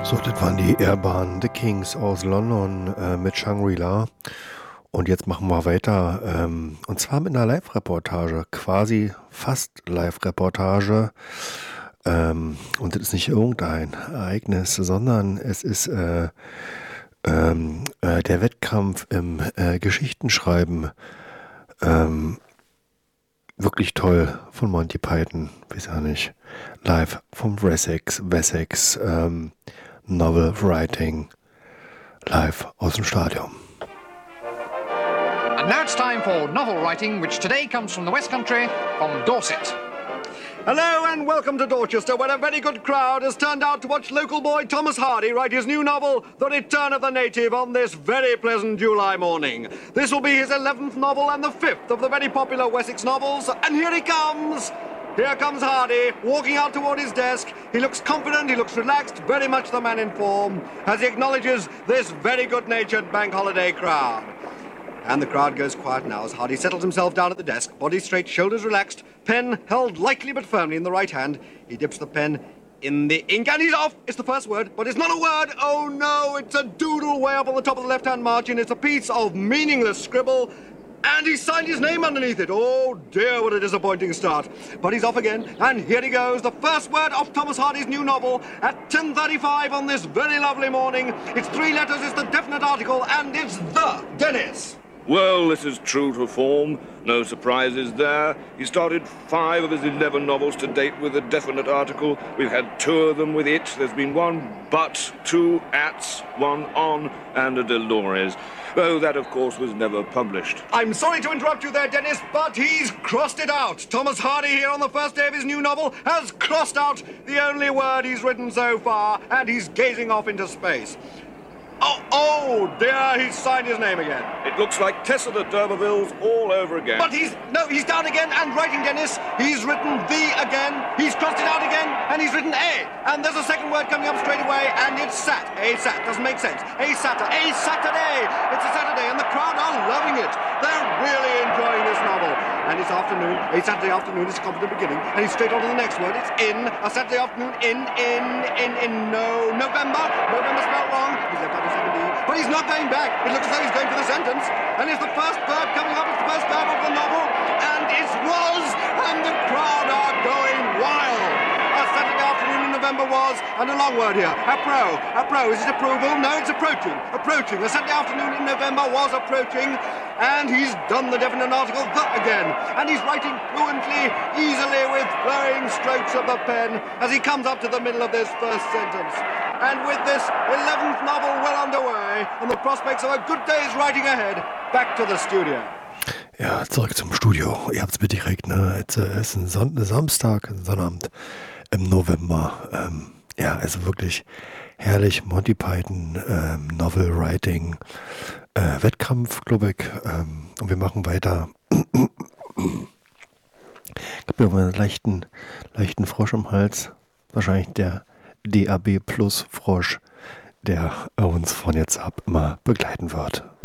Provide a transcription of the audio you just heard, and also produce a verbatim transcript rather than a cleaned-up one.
So, das waren die Airbahn The Kings aus London äh, mit Shangri-La. Und jetzt machen wir weiter. Ähm, und zwar mit einer Live-Reportage. Quasi fast Live-Reportage. Ähm, und das ist nicht irgendein Ereignis, sondern es ist äh, ähm, äh, der Wettkampf im äh, Geschichtenschreiben. Ähm, wirklich toll von Monty Python. Weiß ja nicht. Live vom Wessex. Wessex. Ähm, Novel Writing live aus dem Stadion. And now it's time for novel writing, which today comes from the West Country, from Dorset. Hello and welcome to Dorchester, where a very good crowd has turned out to watch local boy Thomas Hardy write his new novel, The Return of the Native, on this very pleasant July morning. This will be his eleventh novel and the fifth of the very popular Wessex novels, and here he comes! Here comes Hardy, walking out toward his desk. He looks confident, he looks relaxed, very much the man in form, as he acknowledges this very good-natured bank holiday crowd. And the crowd goes quiet now as Hardy settles himself down at the desk, body straight, shoulders relaxed, pen held lightly but firmly in the right hand. He dips the pen in the ink, and he's off! It's the first word, but it's not a word! Oh no, it's a doodle way up on the top of the left-hand margin. It's a piece of meaningless scribble. And he signed his name underneath it. Oh dear, what a disappointing start. But he's off again, and here he goes. The first word of Thomas Hardy's new novel at ten thirty-five on this very lovely morning. It's three letters, it's the definite article, and it's the Dennis. Well, this is true to form. No surprises there. He started five of his eleven novels to date with a definite article. We've had two of them with it. There's been one but, two ats, one on, and a Delores. Though that, of course, was never published. I'm sorry to interrupt you there, Dennis, but he's crossed it out. Thomas Hardy here on the first day of his new novel has crossed out the only word he's written so far, and he's gazing off into space. Oh, oh dear, he's signed his name again. It looks like Tessa de D'Urbervilles all over again. But he's, no, he's down again and writing, Dennis. He's written the again, he's crossed it out again, and he's written a. And there's a second word coming up straight away, and it's sat. A sat, doesn't make sense. A Saturday, a Saturday. It's a Saturday, and the crowd are loving it. They're really enjoying this novel. And it's afternoon, a Saturday afternoon, it's a confident beginning, and he's straight on to the next word. It's in, a Saturday afternoon, in, in, in, in, no, November. November spelled wrong. He's left out a second E, but he's not going back. It looks as though he's going for the sentence. And it's the first verb coming up, it's the first verb of the novel, and it was, and the crowd are going wild. A Saturday afternoon in November was, and a long word here, appro. Appro, is it approval? No, it's approaching. Approaching. A Saturday afternoon in November was approaching, and he's done the definite article, the again. And he's writing fluently, easily, with flowing strokes of the pen, as he comes up to the middle of this first sentence. And with this eleventh novel well underway, and the prospects of a good day's writing ahead, back to the studio. Ja, zurück zum Studio. Ihr habt es mitgekriegt, ne? Jetzt äh, ist ein Son- Samstag, ein Sonnabend im November. Ähm, ja, also wirklich herrlich. Monty Python, ähm, Novel Writing, äh, Wettkampf, glaube ich. Ähm, und wir machen weiter. Ich habe ja mal einen leichten, leichten Frosch im Hals. Wahrscheinlich der D A B Plus Frosch, der uns von jetzt ab immer begleiten wird.